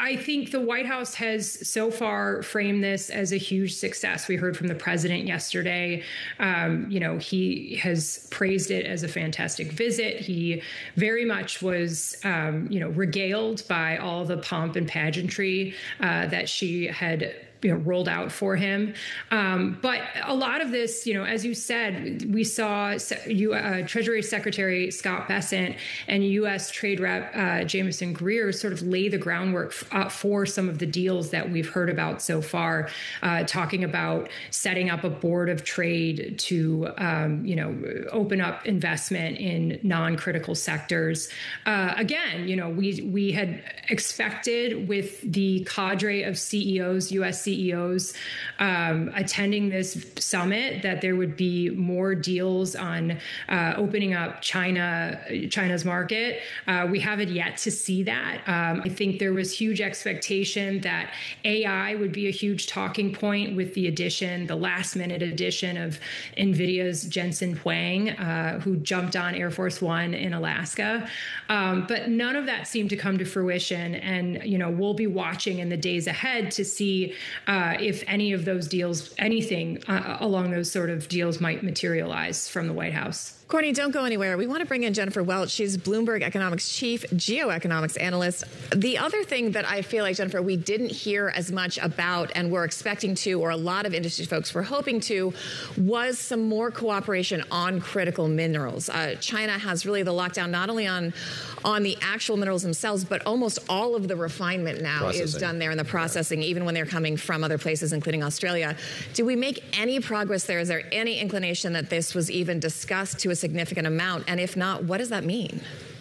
I think the White House has so far framed this as a huge success. We heard from the president yesterday. He has praised it as a fantastic visit. He very much was, regaled by all the pomp and pageantry that she had rolled out for him. But a lot of this, as you said, we saw Treasury Secretary Scott Bessent and U.S. Trade Rep Jamieson Greer sort of lay the groundwork for some of the deals that we've heard about so far, talking about setting up a board of trade to, open up investment in non-critical sectors. Again, we had expected with the cadre of CEOs, U.S. CEOs attending this summit that there would be more deals on opening up China's market. We haven't yet to see that. I think there was huge expectation that AI would be a huge talking point with the last minute addition of NVIDIA's Jensen Huang, who jumped on Air Force One in Alaska. But none of that seemed to come to fruition. And, we'll be watching in the days ahead to see if any of those deals, anything along those sort of deals might materialize from the White House. Courtney, don't go anywhere. We want to bring in Jennifer Welch. She's Bloomberg Economics Chief Geoeconomics Analyst. The other thing that I feel like, Jennifer, we didn't hear as much about and we're expecting to, or a lot of industry folks were hoping to, was some more cooperation on critical minerals. China has really the lockdown not only on the actual minerals themselves, but almost all of the refinement now is done there in the processing, even when they're coming from other places, including Australia. Do we make any progress there? Is there any inclination that this was even discussed to a significant amount? And if not, what does that mean?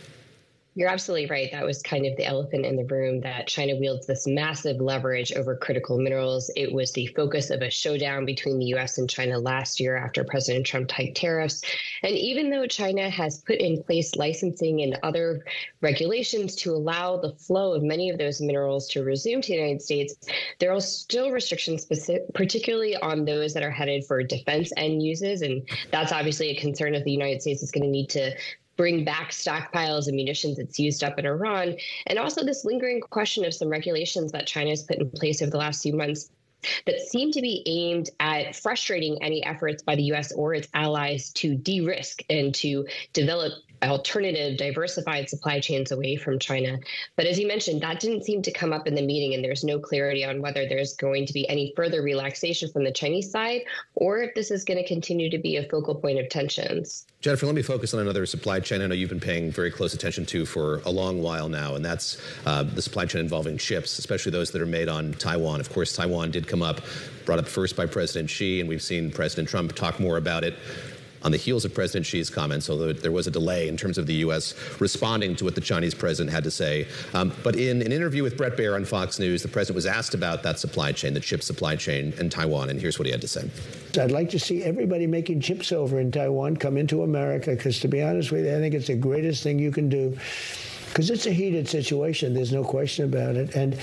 You're absolutely right. That was kind of the elephant in the room, that China wields this massive leverage over critical minerals. It was the focus of a showdown between the U.S. and China last year after President Trump hiked tariffs. And even though China has put in place licensing and other regulations to allow the flow of many of those minerals to resume to the United States, there are still restrictions, particularly on those that are headed for defense end uses. And that's obviously a concern if the United States is going to need to bring back stockpiles of munitions it's used up in Iran. And also this lingering question of some regulations that China has put in place over the last few months that seem to be aimed at frustrating any efforts by the U.S. or its allies to de-risk and to develop alternative diversified supply chains away from China. But as you mentioned, that didn't seem to come up in the meeting, and there's no clarity on whether there's going to be any further relaxation from the Chinese side or if this is going to continue to be a focal point of tensions. Jennifer, let me focus on another supply chain I know you've been paying very close attention to for a long while now, and that's the supply chain involving chips, especially those that are made on Taiwan. Of course, Taiwan did come up, brought up first by President Xi, and we've seen President Trump talk more about it on the heels of President Xi's comments, although there was a delay in terms of the U.S. responding to what the Chinese president had to say. But in an interview with Bret Baier on Fox News, the president was asked about that supply chain, the chip supply chain in Taiwan, and here's what he had to say. I'd like to see everybody making chips over in Taiwan come into America, because to be honest with you, I think it's the greatest thing you can do, because it's a heated situation. There's no question about it. And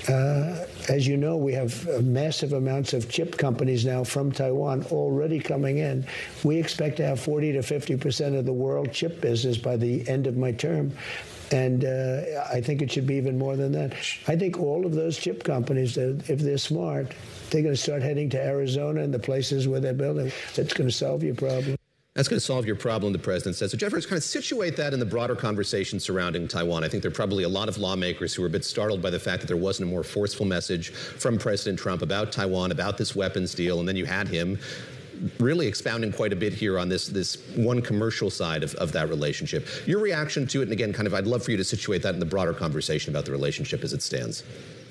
as you know, we have massive amounts of chip companies now from Taiwan already coming in. We expect to have 40 to 50% of the world chip business by the end of my term. And I think it should be even more than that. I think all of those chip companies, if they're smart, they're going to start heading to Arizona and the places where they're building. That's going to solve your problem. That's going to solve your problem, the president says. So, Jennifer, kind of situate that in the broader conversation surrounding Taiwan. I think there are probably a lot of lawmakers who are a bit startled by the fact that there wasn't a more forceful message from President Trump about Taiwan, about this weapons deal, and then you had him really expounding quite a bit here on this one commercial side of that relationship. Your reaction to it, and again, kind of, I'd love for you to situate that in the broader conversation about the relationship as it stands.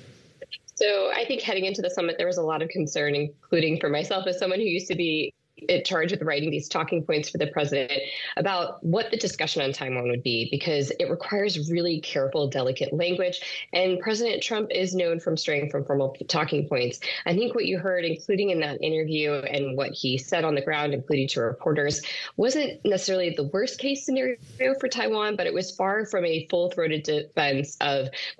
So I think heading into the summit, there was a lot of concern, including for myself as someone who used to be in charge of writing these talking points for the president, about what the discussion on Taiwan would be, because it requires really careful, delicate language. And President Trump is known from straying from formal talking points. I think what you heard, including in that interview and what he said on the ground, including to reporters, wasn't necessarily the worst case scenario for Taiwan, but it was far from a full-throated defense of both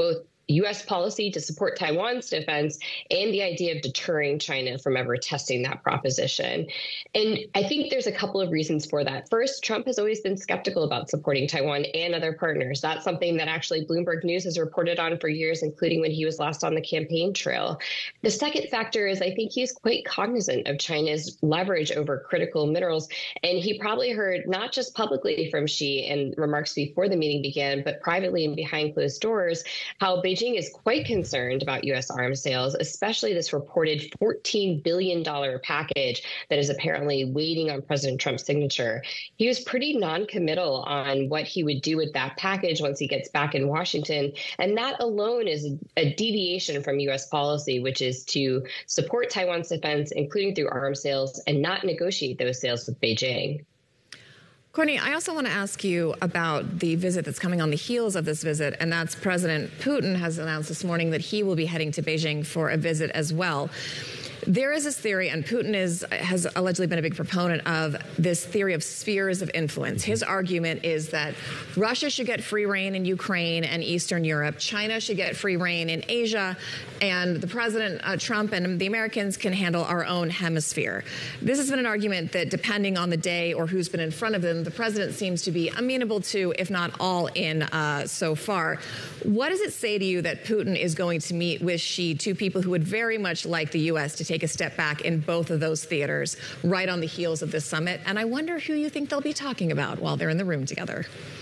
U.S. policy to support Taiwan's defense and the idea of deterring China from ever testing that proposition. And I think there's a couple of reasons for that. First, Trump has always been skeptical about supporting Taiwan and other partners. That's something that actually Bloomberg News has reported on for years, including when he was last on the campaign trail. The second factor is I think he's quite cognizant of China's leverage over critical minerals. And he probably heard not just publicly from Xi in remarks before the meeting began, but privately and behind closed doors, how Beijing is quite concerned about U.S. arms sales, especially this reported $14 billion package that is apparently waiting on President Trump's signature. He was pretty non-committal on what he would do with that package once he gets back in Washington. And that alone is a deviation from U.S. policy, which is to support Taiwan's defense, including through arms sales, and not negotiate those sales with Beijing. Courtney, I also want to ask you about the visit that's coming on the heels of this visit, and that's President Putin has announced this morning that he will be heading to Beijing for a visit as well. There is this theory, and Putin has allegedly been a big proponent of this theory of spheres of influence. His argument is that Russia should get free rein in Ukraine and Eastern Europe. China should get free rein in Asia. And the President Trump and the Americans can handle our own hemisphere. This has been an argument that, depending on the day or who's been in front of them, the president seems to be amenable to, if not all in so far. What does it say to you that Putin is going to meet with Xi, two people who would very much like the U.S. to take a step back in both of those theaters right on the heels of this summit? And I wonder who you think they'll be talking about while they're in the room together.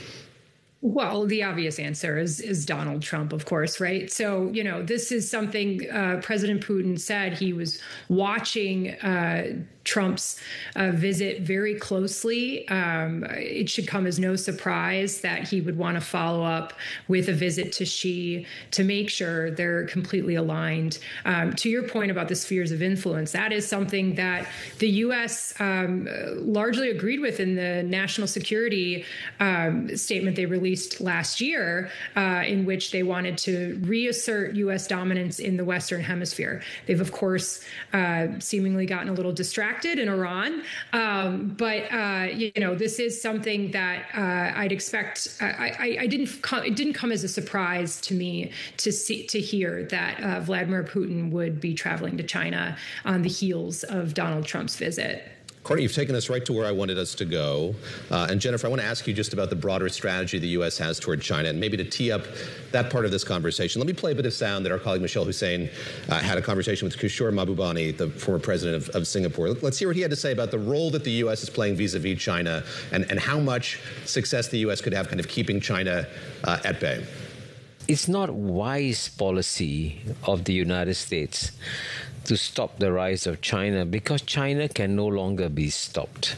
Well, the obvious answer is Donald Trump, of course, right? So, this is something President Putin said. He was watching Trump's visit very closely. It should come as no surprise that he would want to follow up with a visit to Xi to make sure they're completely aligned. To your point about the spheres of influence, that is something that the U.S. Largely agreed with in the national security statement they released last year, in which they wanted to reassert U.S. dominance in the Western Hemisphere. They've, of course, seemingly gotten a little distracted in Iran. But this is something that I'd expect. It didn't come as a surprise to me to hear that Vladimir Putin would be traveling to China on the heels of Donald Trump's visit. Courtney, you've taken us right to where I wanted us to go. And Jennifer, I want to ask you just about the broader strategy the U.S. has toward China, and maybe to tee up that part of this conversation. Let me play a bit of sound that our colleague Michelle Hussein had a conversation with Kishore Mahbubani, the former president of Singapore. Let's hear what he had to say about the role that the U.S. is playing vis-a-vis China and how much success the U.S. could have kind of keeping China at bay. It's not wise policy of the United States to stop the rise of China because China can no longer be stopped.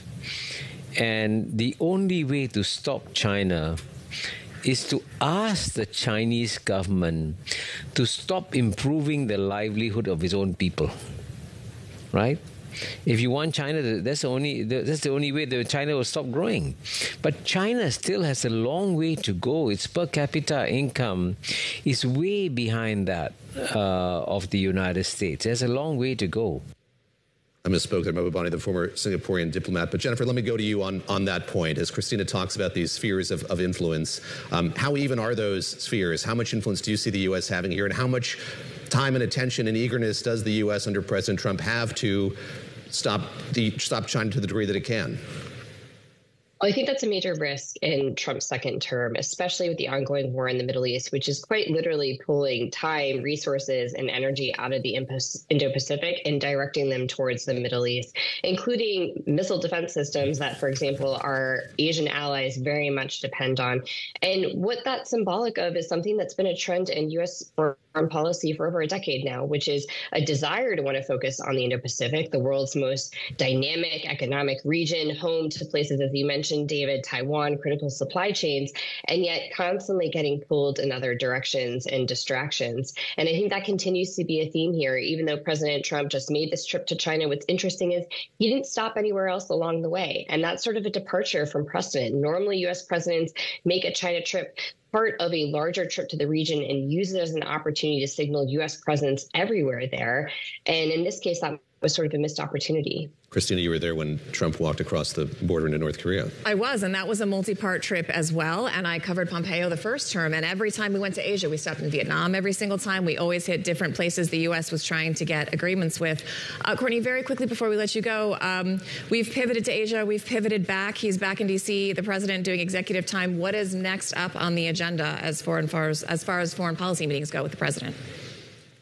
And the only way to stop China is to ask the Chinese government to stop improving the livelihood of its own people, right? If you want China, that's the only way that China will stop growing. But China still has a long way to go. Its per capita income is way behind that of the United States. There's a long way to go. I misspoke there, Mahbubani, the former Singaporean diplomat. But Jennifer, let me go to you on that point. As Christina talks about these spheres of influence, how even are those spheres? How much influence do you see the U.S. having here? And how much time and attention and eagerness does the U.S. under President Trump have to stop China to the degree that it can? Well, I think that's a major risk in Trump's second term, especially with the ongoing war in the Middle East, which is quite literally pulling time, resources, and energy out of the Indo-Pacific and directing them towards the Middle East, including missile defense systems that, for example, our Asian allies very much depend on. And what that's symbolic of is something that's been a trend in U.S. foreign policy for over a decade now, which is a desire to want to focus on the Indo-Pacific, the world's most dynamic economic region, home to places, as you mentioned, David, Taiwan, critical supply chains, and yet constantly getting pulled in other directions and distractions. And I think that continues to be a theme here, even though President Trump just made this trip to China. What's interesting is he didn't stop anywhere else along the way. And that's sort of a departure from precedent. Normally, U.S. presidents make a China trip part of a larger trip to the region and use it as an opportunity to signal U.S. presence everywhere there. And in this case, that was sort of a missed opportunity. Christina, you were there when Trump walked across the border into North Korea. I was, and that was a multi-part trip as well. And I covered Pompeo the first term. And every time we went to Asia, we stopped in Vietnam. Every single time, we always hit different places the U.S. was trying to get agreements with. Courtney, very quickly before we let you go, we've pivoted to Asia. We've pivoted back. He's back in D.C., the president doing executive time. What is next up on the agenda as far as foreign policy meetings go with the president?